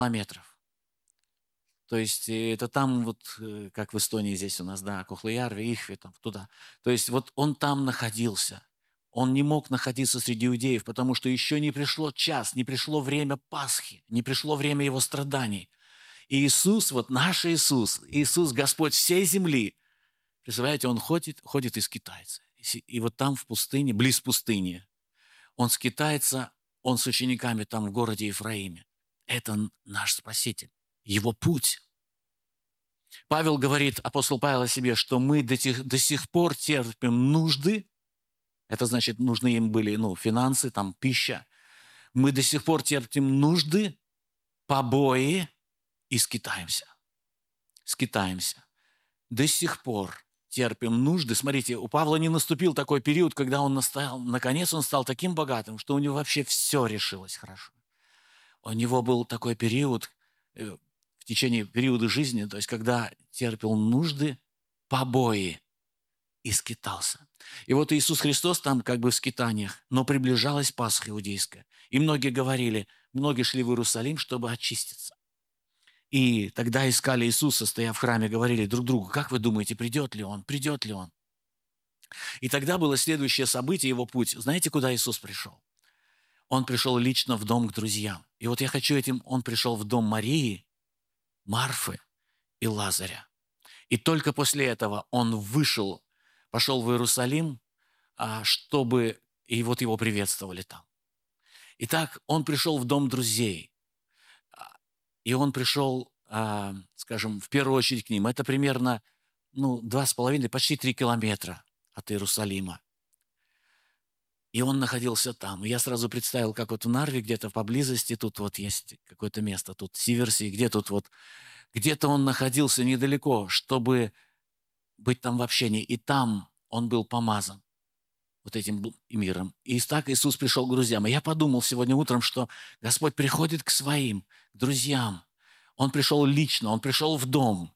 километров. То есть это там вот, как в Эстонии здесь у нас, да, Кохлоярви, Ихви, там, туда. То есть вот он там находился. Он не мог находиться среди иудеев, потому что еще не пришло час, не пришло время Пасхи, не пришло время его страданий. И Иисус, вот наш Иисус, Иисус Господь всей земли, представляете, он ходит и скитается. И вот там в пустыне, близ пустыни, он скитается, он с учениками там в городе Ефраиме. Это наш Спаситель, его путь. Павел говорит, апостол Павел о себе, что мы до сих пор терпим нужды, это значит, нужны им были финансы, там, пища. Мы до сих пор терпим нужды, побои и скитаемся. Скитаемся. До сих пор терпим нужды. Смотрите, у Павла не наступил такой период, когда наконец он стал таким богатым, что у него вообще все решилось хорошо. У него был такой период, в течение периода жизни, то есть когда терпел нужды, побои и скитался. И вот Иисус Христос там как бы в скитаниях, но приближалась Пасха иудейская. И многие шли в Иерусалим, чтобы очиститься. И тогда искали Иисуса, стоя в храме, говорили друг другу, как вы думаете, придет ли Он, придет ли Он? И тогда было следующее событие, его путь. Знаете, куда Иисус пришел? Он пришел лично в дом к друзьям. И вот я хочу он пришел в дом Марии, Марфы и Лазаря. И только после этого он пошел в Иерусалим, чтобы и вот его приветствовали там. Итак, он пришел в дом друзей. И он пришел, скажем, в первую очередь к ним. Это примерно 2,5, почти 3 километра от Иерусалима. И он находился там. И я сразу представил, как вот в Нарве где-то поблизости, тут вот есть какое-то место, тут Сиверси, где-то он находился недалеко, чтобы быть там в общении. И там он был помазан вот этим миром. И так Иисус пришел к друзьям. И я подумал сегодня утром, что Господь приходит к своим, к друзьям. Он пришел лично, он пришел в дом.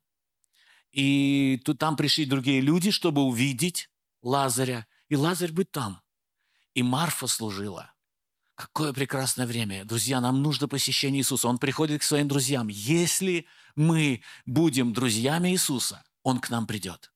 И там пришли другие люди, чтобы увидеть Лазаря. И Лазарь быть там. И Марфа служила. Какое прекрасное время. Друзья, нам нужно посещение Иисуса. Он приходит к своим друзьям. Если мы будем друзьями Иисуса, Он к нам придет.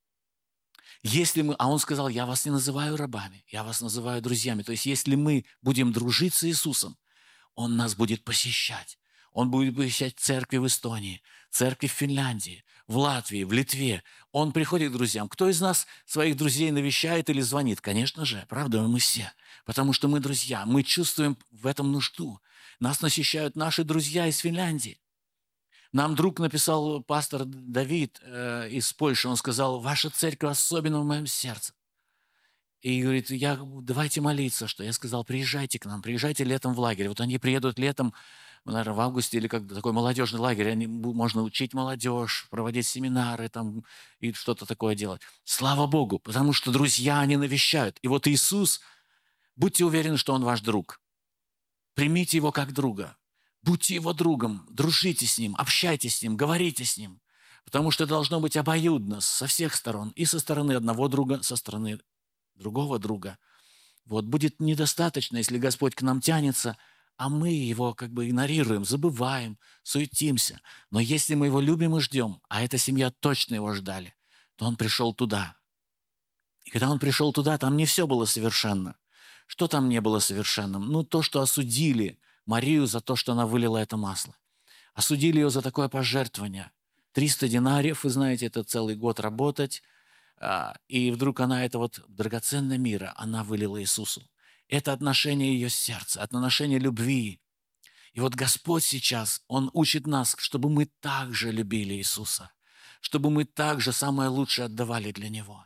А Он сказал, я вас не называю рабами, я вас называю друзьями. То есть, если мы будем дружить с Иисусом, Он нас будет посещать. Он будет посещать церкви в Эстонии, церкви в Финляндии, в Латвии, в Литве. Он приходит к друзьям. Кто из нас своих друзей навещает или звонит? Конечно же, правда, мы все. Потому что мы друзья, мы чувствуем в этом нужду. Нас насыщают наши друзья из Финляндии. Нам друг написал, пастор Давид из Польши, он сказал, ваша церковь особенно в моем сердце. И говорит, давайте молиться, что я сказал, приезжайте к нам, приезжайте летом в лагерь. Вот они приедут летом, наверное, в августе или как такой молодежный лагерь. Можно учить молодежь, проводить семинары там, и что-то такое делать. Слава Богу, потому что друзья они навещают. И вот Иисус, будьте уверены, что Он ваш друг. Примите Его как друга. Будьте Его другом, дружите с Ним, общайтесь с Ним, говорите с Ним. Потому что должно быть обоюдно со всех сторон. И со стороны одного друга, со стороны другого друга. Вот будет недостаточно, если Господь к нам тянется, а мы Его как бы игнорируем, забываем, суетимся. Но если мы Его любим и ждем, а эта семья точно Его ждали, то Он пришел туда. И когда Он пришел туда, там не все было совершенно. Что там не было совершенным? То, что осудили Марию за то, что она вылила это масло. Осудили ее за такое пожертвование. 300 динариев, вы знаете, это целый год работать. И вдруг это драгоценное мира, она вылила Иисусу. Это отношение ее сердца, отношение любви. И вот Господь сейчас, Он учит нас, чтобы мы также любили Иисуса, чтобы мы также самое лучшее отдавали для Него.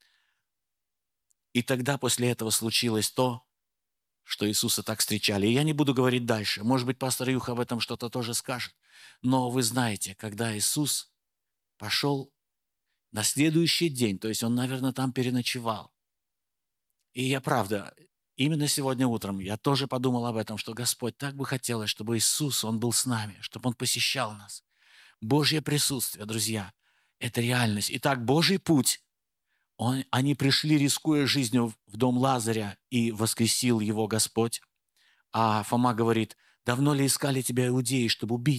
И тогда после этого случилось то, что Иисуса так встречали. И я не буду говорить дальше. Может быть, пастор Юха об этом что-то тоже скажет. Но вы знаете, когда Иисус пошел на следующий день, то есть Он, наверное, там переночевал. И я, правда, именно сегодня утром я тоже подумал об этом, что Господь так бы хотелось, чтобы Иисус, Он был с нами, чтобы Он посещал нас. Божье присутствие, друзья, это реальность. Итак, Божий путь. Они пришли, рискуя жизнью, в дом Лазаря, и воскресил его Господь. А Фома говорит, давно ли искали тебя иудеи, чтобы убить